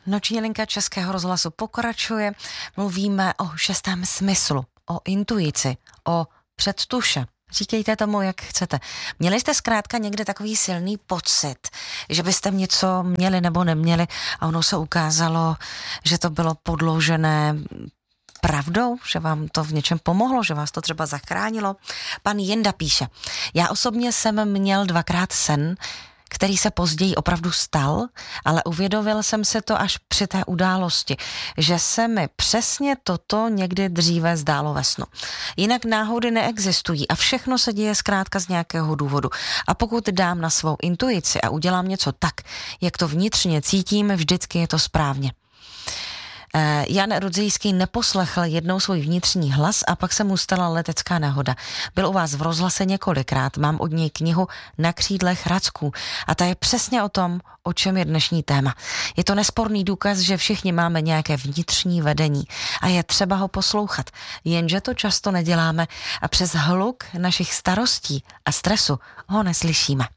Noční linka Českého rozhlasu pokračuje. Mluvíme o šestém smyslu, o intuici, o předtuše. Říkejte tomu, jak chcete. Měli jste zkrátka někde takový silný pocit, že byste něco měli nebo neměli a ono se ukázalo, že to bylo podložené pravdou, že vám to v něčem pomohlo, že vás to třeba zachránilo? Pan Jenda píše, já osobně jsem měl 2krát sen, který se později opravdu stal, ale uvědomil jsem se to až při té události, že se mi přesně toto někdy dříve zdálo ve snu. Jinak náhody neexistují a všechno se děje zkrátka z nějakého důvodu. A pokud dám na svou intuici a udělám něco tak, jak to vnitřně cítím, vždycky je to správně. Jan Rudzijský neposlechl jednou svůj vnitřní hlas a pak se mu stala letecká nehoda. Byl u vás v rozhlase několikrát, mám od něj knihu Na křídlech racků a ta je přesně o tom, o čem je dnešní téma. Je to nesporný důkaz, že všichni máme nějaké vnitřní vedení a je třeba ho poslouchat, jenže to často neděláme a přes hluk našich starostí a stresu ho neslyšíme.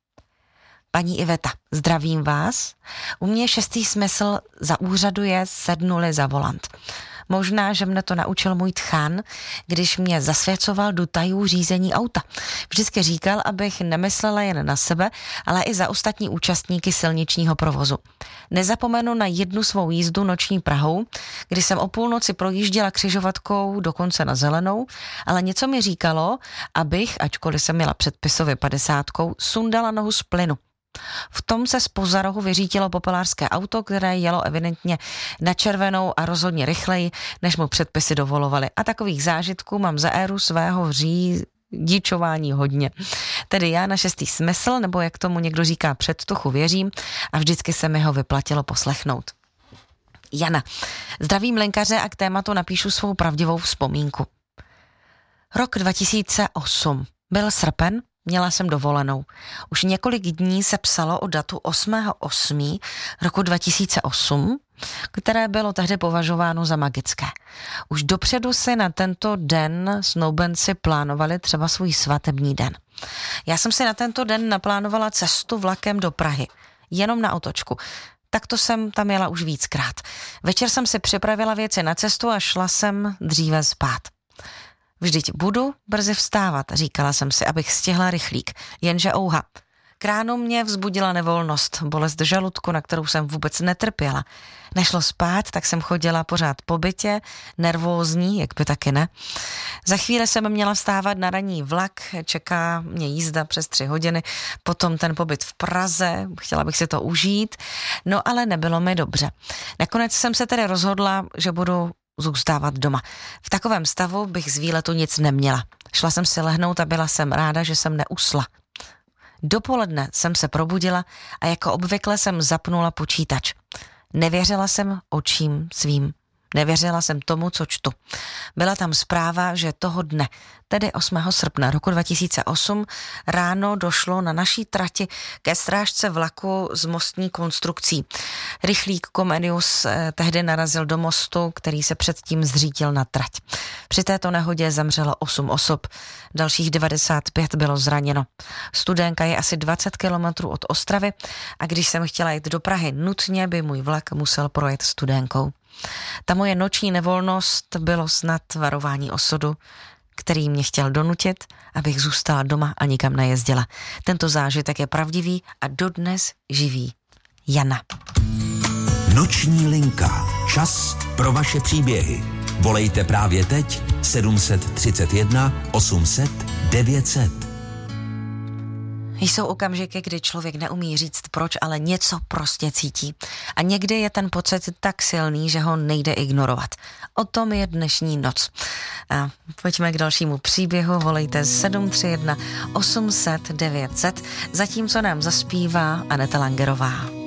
Paní Iveta, zdravím vás. U mě šestý smysl zaúřaduje, sednuli za volant. Možná, že mne to naučil můj tchán, když mě zasvěcoval do tajů řízení auta. Vždycky říkal, abych nemyslela jen na sebe, ale i za ostatní účastníky silničního provozu. Nezapomenu na jednu svou jízdu noční Prahou, kdy jsem o půlnoci projížděla křižovatkou dokonce na zelenou, ale něco mi říkalo, abych, ačkoliv jsem měla předpisově 50, sundala nohu z plynu. V tom se zpoza rohu vyřítilo popelářské auto, které jelo evidentně na červenou a rozhodně rychleji, než mu předpisy dovolovaly. A takových zážitků mám za éru svého řidičování hodně. Tedy já na šestý smysl, nebo jak tomu někdo říká předtuchu, věřím a vždycky se mi ho vyplatilo poslechnout. Jana, zdravím lékaře a k tématu napíšu svou pravdivou vzpomínku. Rok 2008. Byl srpen, měla jsem dovolenou. Už několik dní se psalo o datu 8.8. roku 2008, které bylo tehdy považováno za magické. Už dopředu si na tento den snoubenci plánovali třeba svůj svatební den. Já jsem si na tento den naplánovala cestu vlakem do Prahy, jenom na otočku. Takto jsem tam jela už víckrát. Večer jsem si připravila věci na cestu a šla jsem dříve spát. Vždyť budu brzy vstávat, říkala jsem si, abych stihla rychlík, jenže ouha. K ránu mě vzbudila nevolnost, bolest žaludku, na kterou jsem vůbec netrpěla. Nešlo spát, tak jsem chodila pořád po bytě, nervózní, jak by taky ne. Za chvíli jsem měla vstávat na ranní vlak, čeká mě jízda přes 3 hodiny, potom ten pobyt v Praze, chtěla bych si to užít, no ale nebylo mi dobře. Nakonec jsem se tedy rozhodla, že budu zůstávat doma. V takovém stavu bych z výletu nic neměla. Šla jsem si lehnout a byla jsem ráda, že jsem neusla. Dopoledne jsem se probudila a jako obvykle jsem zapnula počítač. Nevěřila jsem očím svým. Nevěřila jsem tomu, co čtu. Byla tam zpráva, že toho dne, tedy 8. srpna roku 2008, ráno došlo na naší trati ke strážce vlaku s mostní konstrukcí. Rychlík Comenius tehdy narazil do mostu, který se předtím zřítil na trať. Při této nehodě zemřelo 8 osob, dalších 95 bylo zraněno. Studénka je asi 20 kilometrů od Ostravy a když jsem chtěla jít do Prahy, nutně by můj vlak musel projet Studénkou. Ta moje noční nevolnost bylo snad varování osudu, který mě chtěl donutit, abych zůstala doma a nikam nejezdila. Tento zážitek je pravdivý a dodnes živý. Jana. Noční linka. Čas pro vaše příběhy. Volejte právě teď 731 800 900. Jsou okamžiky, kdy člověk neumí říct proč, ale něco prostě cítí. A někdy je ten pocit tak silný, že ho nejde ignorovat. O tom je dnešní noc. A pojďme k dalšímu příběhu. Volejte 731 800 900, zatímco nám zaspívá Aneta Langerová.